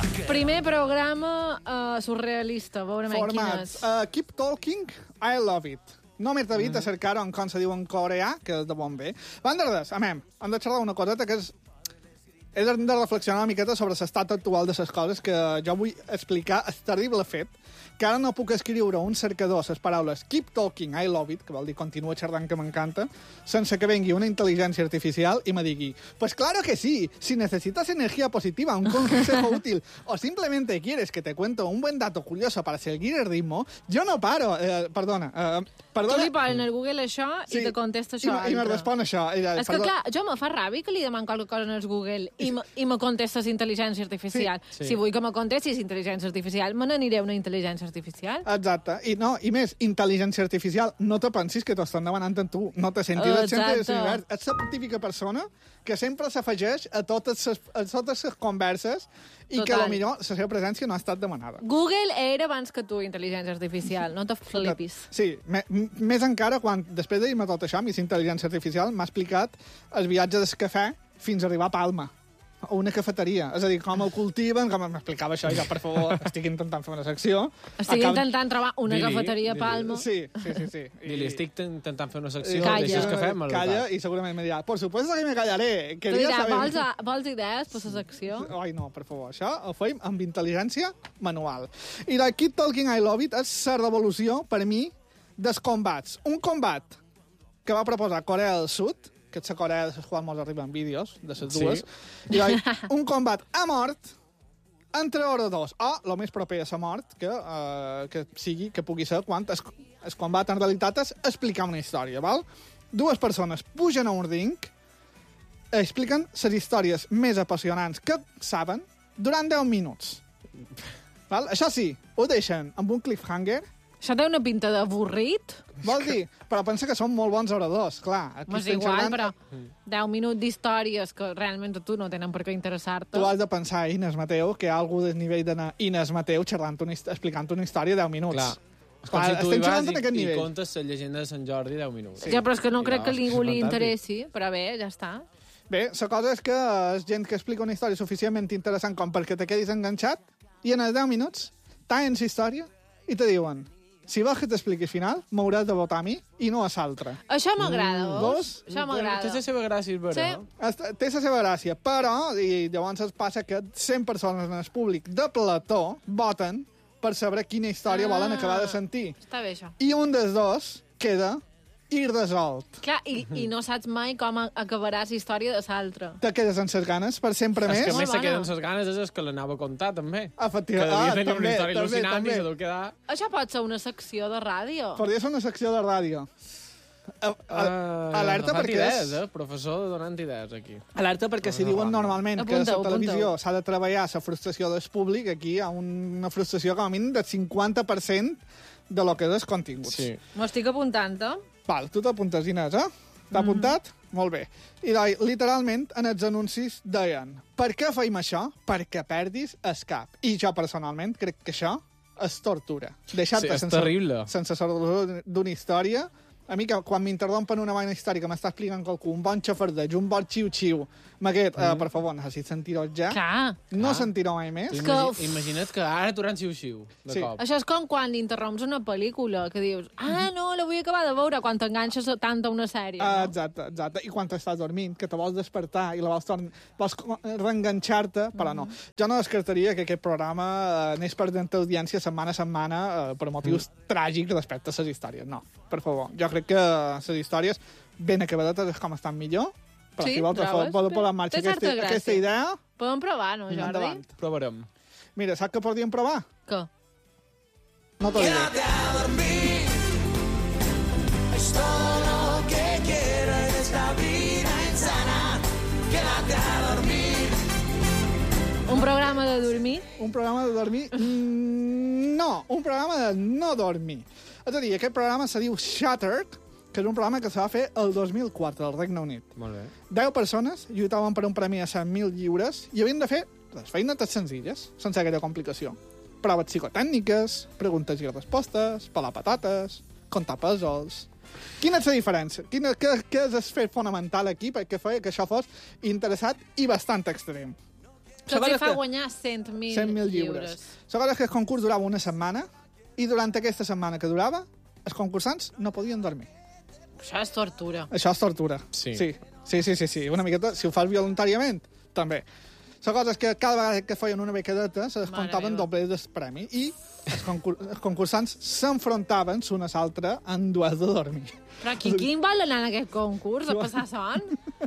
Primer programa surrealista, veurem Formats. quines. Keep Talking, I Love It. No m'he atrevit a cercar-ho en com se diu en coreà, que és de bon bé. Bandardes, hem de xerrar una coseta que és hem de reflexionar una miqueta sobre l'estat actual de les coses, que jo vull explicar el terrible fet que ara no puc escriure un cercador les paraules Keep Talking, I Love It, que vol dir continua xerrant que m'encanta, sense que vengui una intel·ligència artificial i me digui, pues claro que sí, si necesitas energía positiva, un consejo útil, o simplemente quieres que te cuente un buen dato curioso para seguir el ritmo, yo no paro. Perdona. Tu li posen al Google això i te contesta això. I me respon això. És que, clar, jo me fa ràbia que li deman qualque cosa en el Google i me contestes intel·ligència artificial. Sí. Si vull que me contestis intel·ligència artificial, me n'aniré a una intel·ligència artificial. Exacte. I més, intel·ligència artificial, no te pensis que t'ho estan demanant en tu. No te sentis el centre de l'univers. Ets la típica persona que sempre s'afegeix a totes les converses i que potser la seva presència no ha estat demanada. Google era abans que tu, intel·ligència artificial. No te flipis. Sí, més encara quan, després de dir-me tot això, Miss Intel·ligència Artificial m'ha explicat el viatge del cafè fins a arribar a Palma, o una cafeteria. És a dir, com el cultiven, com m'explicava això, i jo, per favor, estic intentant fer una secció. Estic intentant trobar una cafeteria a Palma. Sí. Dili, estic intentant fer una secció, Calla. deixes cafè, me'l Calla, i segurament me dirà, por supuesto que me callaré. Tu diràs, vols idees per la secció? Ai, no, per favor, això ho feim amb intel·ligència manual. I la Keep Talking I Love It és la revolució, per mi, dels combats. Un combat que va proposar Corea del Sud, que és la Corea de les quals ens arriben vídeos, de les dues, i un combat a mort entre oradors, o el més proper a la mort que pugui ser quan el combat en realitat és explicar una història, val? Dues persones pugen a un ring, expliquen les històries més apassionants que saben durant 10 minuts. Val? Això sí, ho deixen amb un cliffhanger. Això té una pinta d'avorrit. Vol dir, però pensa que són molt bons oradors, clar. És igual, però 10 minuts d'històries que realment a tu no tenen per què interessar-te. Tu has de pensar, Inés Mateu, que hi ha algú del nivell d'Inés Mateu explicant una història 10 minuts. Clar. És com si tu hi vas i nivell. contes la llegenda de Sant Jordi 10 minuts. Sí. Ja, però és que no crec que a ningú li interessi, però bé, ja està. Bé, la cosa és que és gent que explica una història suficientment interessant com perquè te quedis enganxat i en els 10 minuts tallen la història i te diuen si vols que t'expliqui el final, m'hauràs de votar a mi i no a l'altre. Això m'agrada, veus? Això m'agrada. Té la seva gràcia, és vera. Sí. Té la seva gràcia, però i llavors passa que 100 persones en el públic de plató voten per saber quina història volen acabar de sentir. Està bé, això. I un dels dos queda irresolt. Clar, i no saps mai com acabarà la història de l'altre. Te quedes amb ses ganes per sempre més. És que Molt més se bona. queden ses ganes és que l'anava a contar, també. Efectivament. Que devia tenir una història també, al·lucinant i se deu quedar... Això pot ser una secció de ràdio. Podria ser una secció de ràdio. Alerta perquè idees, professor donant idees, aquí. Alerta perquè si diuen normalment que a la televisió s'ha de treballar la frustració del públic, aquí hi ha una frustració com a mínim del 50% de lo que és el contingut. Sí. M'ho estic apuntant, Val, tu t'apuntes, Inés, T'ha apuntat? Molt bé. I literalment en els anuncis deien per què feim això? Perquè perdis el cap. I jo personalment crec que això és tortura. Deixar-te és terrible. sense saber d'una història. A mi, que quan m'interrompen una vaina històrica m'està explicant qualcú, un bon xafardeig, un bon xiu-xiu, m'aquest, per favor, necessit sentir-ho ja. Clar. No sentir-ho mai més. Imagina't que ara t'hauran xiu-xiu, de cop. Això és com quan interromps una pel·lícula, que dius, no, la vull acabar de veure, quan t'enganxes tant a una sèrie. No? Exacte. I quan estàs dormint, que te vols despertar i la vols reenganxar-te, però no. Jo no descartaria que aquest programa anés perdent audiència setmana a setmana per motius tràgics respecte a les històries. No, per favor. Jo crec que les històries ben acabadetes és com estan millor, però si vols podem posar en marxa aquesta idea. Podem provar, no, Jordi? Endavant. Provarem. Mira, saps què podríem provar? Què? No t'ho diré. Quédate a dormir. Es todo lo que quiero en esta vida insana. Quédate a dormir. Un programa de dormir? Un programa de dormir? No, un programa de no dormir. És a dir, aquest programa se diu Shattered, que és un programa que se va fer el 2004 al Regne Unit. Molt bé. 10 persones lluitaven per un premi a 100.000 lliures i havien de fer les feinetes senzilles, sense gaire complicació. Proves psicotècniques, preguntes i respostes, pelar patates, comptar pèsols... Quina és la diferència? Què és el fet fonamental aquí perquè feia que això fos interessat i bastant extrem? Que els hi fa guanyar 100.000 100.000 lliures. La cosa és que el concurs durava una setmana i durant aquesta setmana que durava, els concursants no podien dormir. Això és tortura. Això és tortura. Sí. Sí. Una miqueta, si ho fas voluntàriament, també. La cosa és que cada vegada que feien una becadeta se descomptaven doble del premi i els concursants s'enfrontaven l'un a l'altre en duels de dormir. Però qui vol anar en aquest concurs a passar son?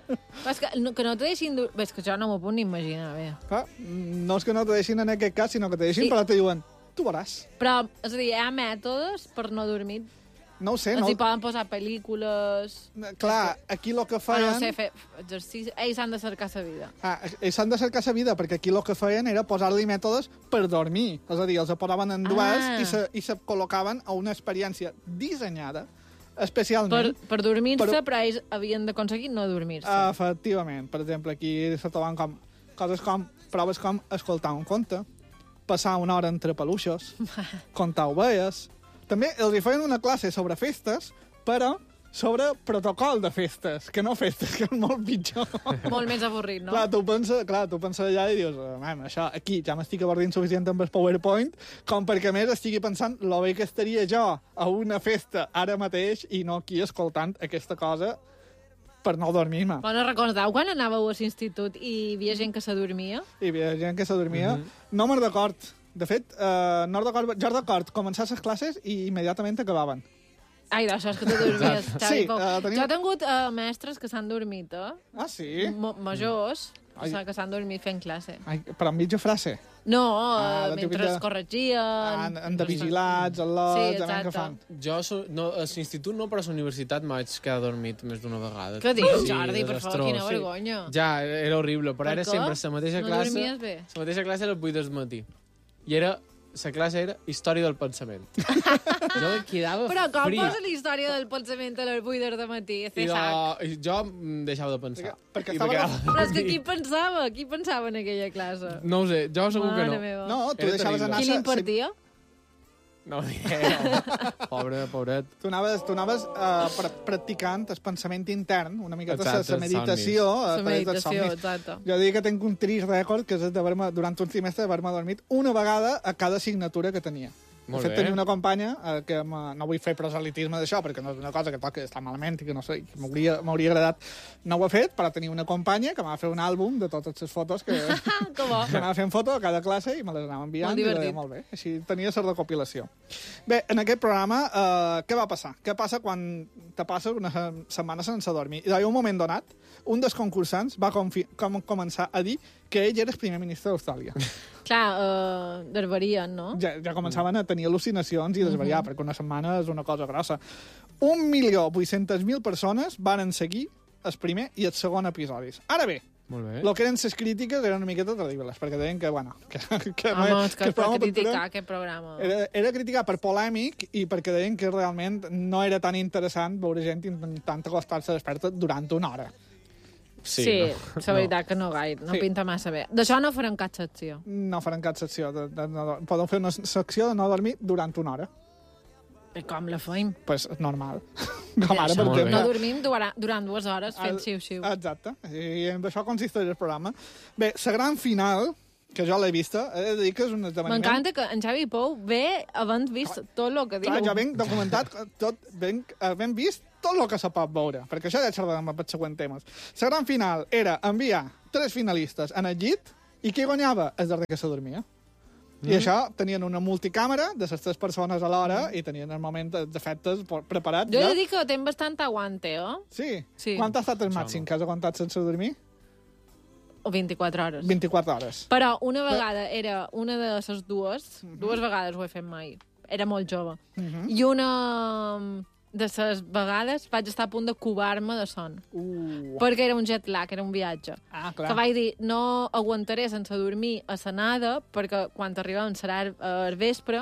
És que no te deixin... És que jo no m'ho puc ni imaginar, bé. No és que no te deixin en aquest cas, sinó que te deixin, Sí. però te diuen, tu veuràs. Però, és a dir, hi ha mètodes per no dormir. No ho sé, Els no... hi poden posar pel·lícules... Clar, aquí el que Ah, feien... no sé, fer exercici... Ells s'han de cercar sa vida. S'han de cercar la vida, perquè aquí el que feien era posar-li mètodes per dormir. És a dir, els posaven en duels i se col·locaven a una experiència dissenyada especialment... Per dormir-se, però ells havien d'aconseguir no dormir-se. Efectivament. Per exemple, aquí se troben com coses com proves com escoltar un conte, passar una hora entre peluixos, contar ovelles... També els hi feien una classe sobre festes, però sobre protocol de festes, que no festes, que és molt pitjor. Molt més avorrit, no? Clar, tu penses allà i dius, això, aquí ja m'estic avorrint suficient amb el PowerPoint com perquè més estigui pensant lo bé que estaria jo a una festa ara mateix i no aquí escoltant aquesta cosa per no dormir-me. Bueno, recordeu quan anàveu a l'institut i hi havia gent que s'adormia? Hi havia gent que s'adormia. No me'n record. De fet, no record, jo record començar les classes i immediatament acabaven. Ai, això és que tu dormies. Sí, Jo tenim... he tingut mestres que s'han dormit, Ah, sí? Majors, Ai. que s'han dormit fent classe. Ai, però en mitja frase. No, la mentre típica- es corregien... Han de vigilats, al·lots, Sí, que exacte. fan. Jo, no, a l'institut no, però a la universitat m'haig quedat dormit més d'una vegada. Què dius, Sí, Jordi? Per favor, desastrós. quina vergonya. Ja, era horrible, però Per era què? sempre la mateixa No classe. dormies bé? La mateixa classe a les 8 del matí. I la classe era Història del Pensament. Jo em quedava Però com frit. posa la història del pensament a les 8 de matí? I jo deixava de pensar. Perquè I estava- me quedava Però és que dormit. qui pensava? Qui pensava en aquella classe? No ho sé, jo segur que Mare no. meva. No, tu Era deixaves terrible. anar... Qui l'impartia? No ho diré. Pobret. Tu anaves practicant el pensament intern, una miqueta Exacte, la meditació. La a través dels meditació, somnis. exacte. Jo dic que tinc un trist rècord, que és el durant un trimestre d'haver-me dormit una vegada a cada assignatura que tenia. Molt de fet, bé. tenia una companya que no vull fer proselitisme d'això, perquè no és una cosa que toca estar malament i que no sé, que m'hauria agradat. No ho he fet, però tenia una companya que m'ha fet un àlbum de totes les fotos que Que bo. que anava fent foto a cada classe i me les anava enviant. Molt I divertit. deia, molt bé. Així tenia la recopilació. Bé, en aquest programa, què va passar? Què passa quan te passes una setmana sense dormir? I d'un moment donat, un dels concursants va començar a dir que ell era el primer ministre d'Austràlia. Clar, desvarien, no? Ja començaven a tenir al·lucinacions i desvariar, perquè una setmana és una cosa grossa. 1.800.000 persones varen seguir el primer i el segon episodis. Ara bé, Molt bé. el que eren les crítiques eren una miqueta terribles, perquè deien que, bueno, que Home, és que el és per programa criticar Cultura aquest programa. era criticat per polèmic i perquè deien que realment no era tan interessant veure gent intentant acostar-se desperta durant una hora. Sí, la veritat que no gaire, no Sí. pinta massa bé. D'això no farem cap secció. No faran cap secció. Podeu fer una secció de no dormir durant una hora. I com la feim? Pues normal. Com ara, Això, per molt bé. exemple. no dormim durant 2 hores fent xiu-xiu. Exacte. I en això consisteix el programa. Bé, la gran final, que jo l'he vista, he de dir que és un esdeveniment... M'encanta que en Xavi Pou ve havent vist tot el que diu. Clar, jo venc documentat tot, ben vist tot el que se pot veure, perquè això ja xerrarem per següent temes. La gran final era enviar 3 finalistes en el llit i qui guanyava? El darrer que se dormia. I això tenien una multicàmera de les 3 persones a l'hora i tenien el moment d'efectes preparats. Jo he ja. de dir que tenc bastant aguante, Sí? Sí. Quant ha estat el màxim que has aguantat sense dormir? O 24 hores. 24 hores. Però una vegada era una de les dues vegades ho he fet mai, era molt jove, i una de les vegades vaig estar a punt de covar-me de son, perquè era un jet lag, era un viatge. Ah, clar. Que vaig dir, no aguantaré sense dormir a l'anada, perquè quan arribem serà al vespre,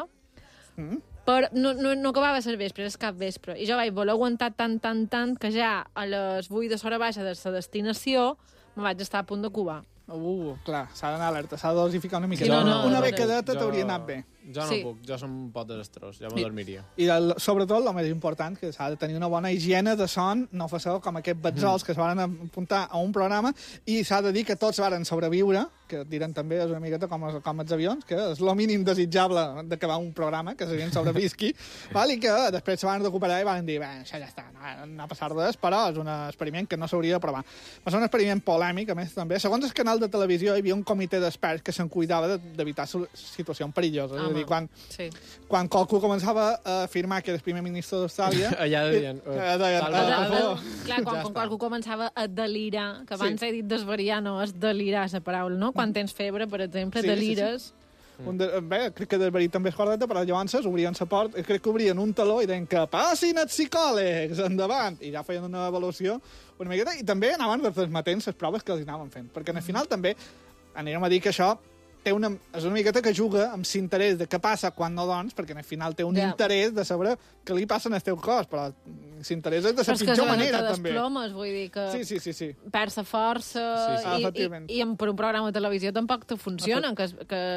però no acabava a ser vespre, és cap vespre. I jo vaig voler aguantar tant, que ja a les 8 de l'hora baixa de la destinació me vaig estar a punt de covar. Clar, s'ha d'anar alerta, s'ha de dosificar una mica. Sí, no, una no, becadeta t'hauria anat bé. Jo no Sí. puc, jo som un pot desastrós, ja me dormiria. I sobretot, el més important, que s'ha de tenir una bona higiene de son, no fa com aquests betzols que es van apuntar a un programa, i s'ha de dir que tots varen sobreviure que diran també és una miqueta com els avions, que és el mínim desitjable d'acabar un programa, que la gent sobrevisqui, val? I que després se van recuperar i van dir, bé, això ja està, no ha passat res, però és un experiment que no s'hauria de provar. Va ser un experiment polèmic, a més, també. Segons el canal de televisió, hi havia un comitè d'experts que se'n cuidava d'evitar situacions perilloses. És a dir, quan qualcú començava a afirmar que era el primer ministre d'Austràlia... Allà deien... Clar, quan qualcú començava a delirar, que abans he dit desvariar, no, és delirar, la paraula, no? Quan tens febre, per exemple, delires... Bé, crec que desverir també és correcte, però llavors obrien la porta, crec que obrien un taló i deien que passin els psicòlegs, endavant! I ja feien una avaluació una miqueta, i també anaven transmetent les proves que els anaven fent, perquè al final també anirem a dir que això és una miqueta que juga amb l'interès de què passa quan no dorms, perquè al final té un interès de saber què li passa en el teu cos, però l'interès és de la pitjor manera, també. Però és que vull dir que sí. perds la força i per un programa de televisió tampoc te funciona, que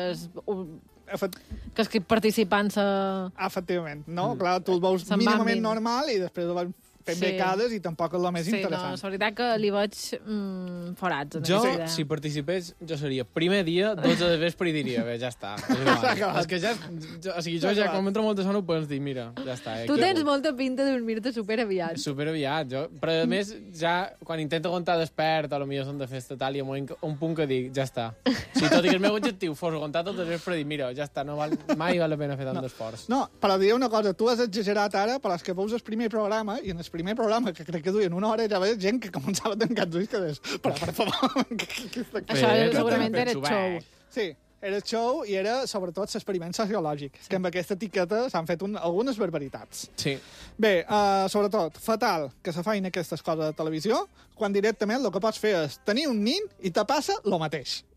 els participants... Efectivament, no? Clar, tu el veus mínimament normal i després el vas fent becades i tampoc és el més interessant. Sí, no, és veritat que li veig forats. Jo, si participés, jo seria primer dia, 12 de vespre i diria, bé, ja està. És que ja... O sigui, jo ja, quan m'entra molta son, ho pots dir, mira, ja està. Tu tens molta pinta de dormir-te superaviat. Superaviat, jo. Però, a més, ja, quan intento aguantar despert, a lo millor són de festa tal, i un punt que dic, ja està. Si tot i que el meu objectiu fos aguantar tot el vespre, dic, mira, ja està, mai val la pena fer tant d'esforç. No, però diré una cosa, tu has exagerat ara, però és que veus el primer programa, i en el primer programa, que crec que duien una hora, ja veus gent que començava a tancar els ulls, que deies, però per favor... Això segurament era show. Sí, era show i era, sobretot, l'experiment sociològic, que amb aquesta etiqueta s'han fet algunes barbaritats. Sí. Bé, sobretot, fatal que se feien aquestes coses de televisió, quan directament el que pots fer és tenir un nin i te passa el mateix.